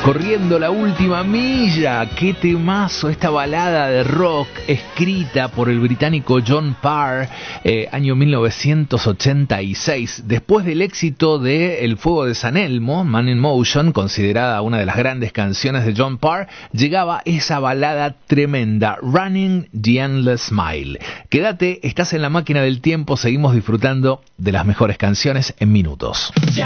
Corriendo la última milla, qué temazo esta balada de rock escrita por el británico John Parr, año 1986. Después del éxito de El Fuego de San Elmo, Man in Motion, considerada una de las grandes canciones de John Parr, llegaba esa balada tremenda, Running the Endless Mile. Quédate, estás en la máquina del tiempo, seguimos disfrutando de las mejores canciones en minutos.